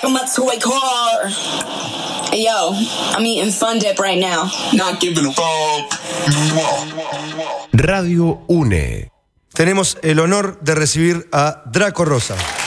on my toy car. Hey, yo, I'm eating Fun Dip right now. Not giving a fuck. Radio UNE. Tenemos el honor de recibir a Draco Rosa.